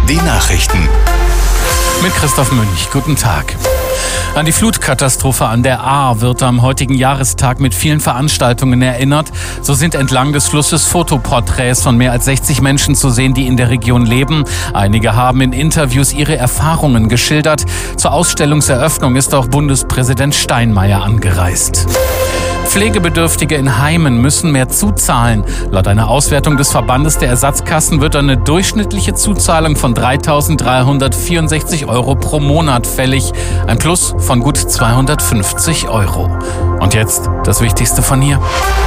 Die Nachrichten. Mit Christoph Münch. Guten Tag. An die Flutkatastrophe an der Ahr wird am heutigen Jahrestag mit vielen Veranstaltungen erinnert. So sind entlang des Flusses Fotoporträts von mehr als 60 Menschen zu sehen, die in der Region leben. Einige haben in Interviews ihre Erfahrungen geschildert. Zur Ausstellungseröffnung ist auch Bundespräsident Steinmeier angereist. Pflegebedürftige in Heimen müssen mehr zuzahlen. Laut einer Auswertung des Verbandes der Ersatzkassen wird eine durchschnittliche Zuzahlung von 3.364 € pro Monat fällig. Ein Plus von gut 250 €. Und jetzt das Wichtigste von hier.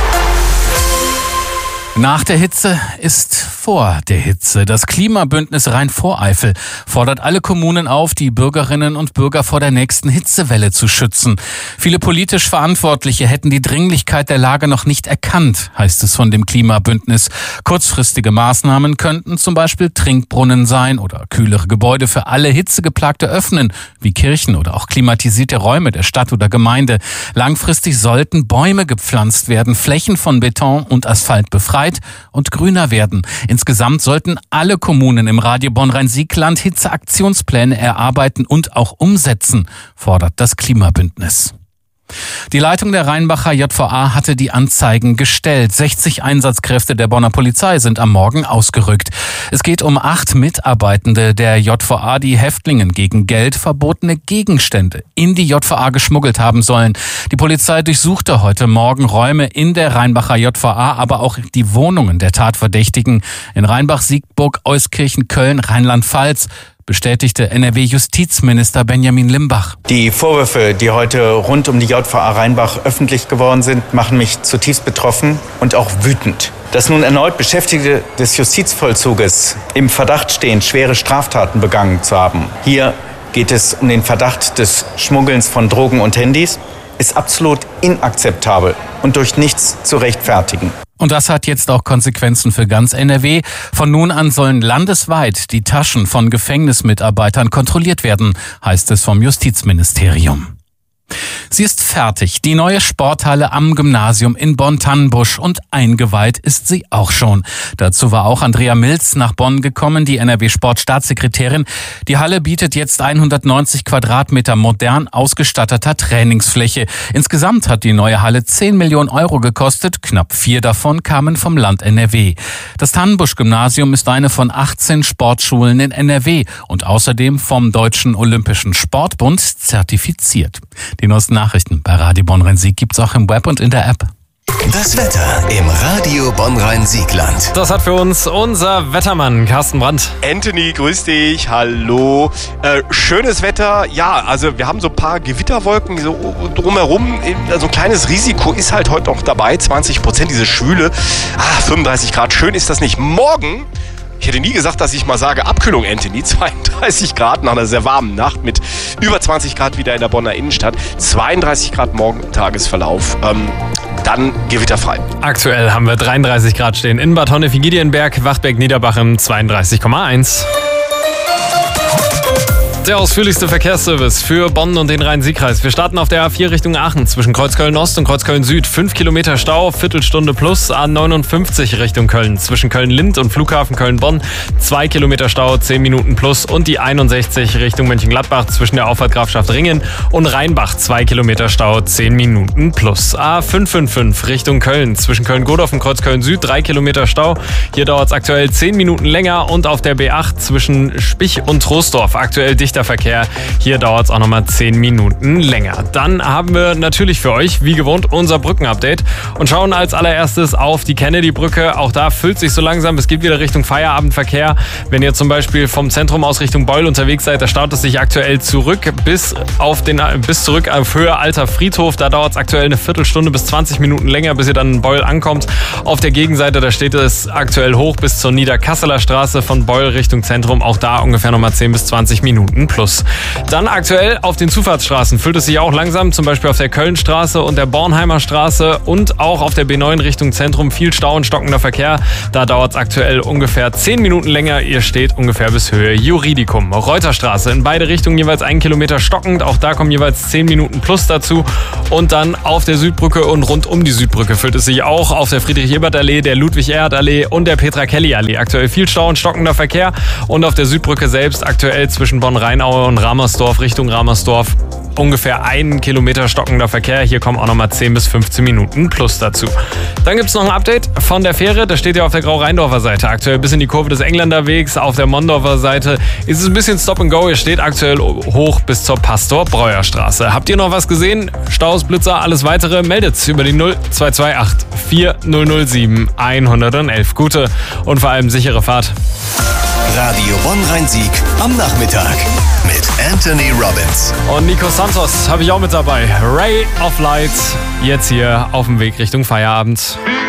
Nach der Hitze ist vor der Hitze. Das Klimabündnis Rhein-Voreifel fordert alle Kommunen auf, die Bürgerinnen und Bürger vor der nächsten Hitzewelle zu schützen. Viele politisch Verantwortliche hätten die Dringlichkeit der Lage noch nicht erkannt, heißt es von dem Klimabündnis. Kurzfristige Maßnahmen könnten zum Beispiel Trinkbrunnen sein oder kühlere Gebäude für alle Hitzegeplagte öffnen, wie Kirchen oder auch klimatisierte Räume der Stadt oder Gemeinde. Langfristig sollten Bäume gepflanzt werden, Flächen von Beton und Asphalt befreit und grüner werden. Insgesamt sollten alle Kommunen im Radio Bonn-Rhein-Sieg-Land Hitzeaktionspläne erarbeiten und auch umsetzen, fordert das Klimabündnis. Die Leitung der Rheinbacher JVA hatte die Anzeigen gestellt. 60 Einsatzkräfte der Bonner Polizei sind am Morgen ausgerückt. Es geht um 8 Mitarbeitende der JVA, die Häftlingen gegen Geld verbotene Gegenstände in die JVA geschmuggelt haben sollen. Die Polizei durchsuchte heute Morgen Räume in der Rheinbacher JVA, aber auch die Wohnungen der Tatverdächtigen in Rheinbach, Siegburg, Euskirchen, Köln, Rheinland-Pfalz, bestätigte NRW-Justizminister Benjamin Limbach. Die Vorwürfe, die heute rund um die JVA Rheinbach öffentlich geworden sind, machen mich zutiefst betroffen und auch wütend. Dass nun erneut Beschäftigte des Justizvollzuges im Verdacht stehen, schwere Straftaten begangen zu haben. Hier geht es um den Verdacht des Schmuggelns von Drogen und Handys, ist absolut inakzeptabel und durch nichts zu rechtfertigen. Und das hat jetzt auch Konsequenzen für ganz NRW. Von nun an sollen landesweit die Taschen von Gefängnismitarbeitern kontrolliert werden, heißt es vom Justizministerium. Sie ist fertig, die neue Sporthalle am Gymnasium in Bonn-Tannenbusch, und eingeweiht ist sie auch schon. Dazu war auch Andrea Milz nach Bonn gekommen, die NRW-Sportstaatssekretärin. Die Halle bietet jetzt 190 Quadratmeter modern ausgestatteter Trainingsfläche. Insgesamt hat die neue Halle 10 Millionen € gekostet, knapp 4 davon kamen vom Land NRW. Das Tannenbusch-Gymnasium ist eine von 18 Sportschulen in NRW und außerdem vom Deutschen Olympischen Sportbund zertifiziert. Die neuesten Nachrichten bei Radio Bonn-Rhein-Sieg gibt's auch im Web und in der App. Das Wetter im Radio Bonn-Rhein-Sieg-Land. Das hat für uns unser Wettermann Carsten Brandt. Anthony, grüß dich, hallo. Schönes Wetter, ja, also wir haben so ein paar Gewitterwolken so drumherum. So ein kleines Risiko ist halt heute noch dabei, 20%, diese Schwüle. 35 Grad, schön ist das nicht. Morgen, ich hätte nie gesagt, dass ich mal sage, Abkühlung, Anthony, 32 Grad nach einer sehr warmen Nacht mit über 20 Grad wieder in der Bonner Innenstadt, 32 Grad morgen im Tagesverlauf, dann gewitterfrei. Aktuell haben wir 33 Grad stehen in Bad Honnef-Giedienberg, Wachtberg-Niederbachem 32,1. Der ausführlichste Verkehrsservice für Bonn und den Rhein-Sieg-Kreis. Wir starten auf der A4 Richtung Aachen zwischen Kreuzköln-Ost und Kreuzköln-Süd. 5 Kilometer Stau, Viertelstunde plus. A59 Richtung Köln zwischen Köln-Lind und Flughafen Köln-Bonn. 2 Kilometer Stau, 10 Minuten plus. Und die 61 Richtung Mönchengladbach zwischen der Auffahrt Grafschaft Ringen und Rheinbach. 2 Kilometer Stau, 10 Minuten plus. A555 Richtung Köln zwischen Köln-Godorf und Kreuzköln-Süd. 3 Kilometer Stau. Hier dauert es aktuell 10 Minuten länger. Und auf der B8 zwischen Spich und Troisdorf aktuell dichter Verkehr. Hier dauert es auch nochmal 10 Minuten länger. Dann haben wir natürlich für euch, wie gewohnt, unser Brückenupdate und schauen als allererstes auf die Kennedy-Brücke. Auch da füllt sich so langsam. Es geht wieder Richtung Feierabendverkehr. Wenn ihr zum Beispiel vom Zentrum aus Richtung Beul unterwegs seid, da staut es sich aktuell zurück bis zurück auf Höhe Alter Friedhof. Da dauert es aktuell eine Viertelstunde bis 20 Minuten länger, bis ihr dann in Beul ankommt. Auf der Gegenseite, da steht es aktuell hoch bis zur Niederkasseler Straße von Beul Richtung Zentrum. Auch da ungefähr nochmal 10 bis 20 Minuten Minuten plus. Dann aktuell auf den Zufahrtsstraßen füllt es sich auch langsam, zum Beispiel auf der Kölnstraße und der Bornheimer Straße und auch auf der B9 Richtung Zentrum viel Stau und stockender Verkehr. Da dauert es aktuell ungefähr 10 Minuten länger. Ihr steht ungefähr bis Höhe Juridicum. Reuterstraße in beide Richtungen jeweils 1 Kilometer stockend. Auch da kommen jeweils 10 Minuten plus dazu. Und dann auf der Südbrücke und rund um die Südbrücke füllt es sich auch auf der Friedrich-Ebert-Allee, der Ludwig-Erhard-Allee und der Petra-Kelly-Allee. Aktuell viel Stau und stockender Verkehr. Und auf der Südbrücke selbst aktuell zwischen Bonn-Rheinaue und Ramersdorf Richtung Ramersdorf ungefähr 1 Kilometer stockender Verkehr. Hier kommen auch nochmal 10 bis 15 Minuten plus dazu. Dann gibt es noch ein Update von der Fähre. Das steht ja auf der Grau-Rheindorfer Seite. Aktuell bis in die Kurve des Engländerwegs. Auf der Mondorfer Seite ist es ein bisschen Stop and Go. Ihr steht aktuell hoch bis zur Pastor-Breuer-Straße. Habt ihr noch was gesehen? Staus, Blitzer, alles weitere meldet über die 0228 4007 111. Gute und vor allem sichere Fahrt. Radio Bonn-Rhein-Sieg am Nachmittag mit Anthony Robbins. Und Nico Santos habe ich auch mit dabei. Ray of Light, jetzt hier auf dem Weg Richtung Feierabend.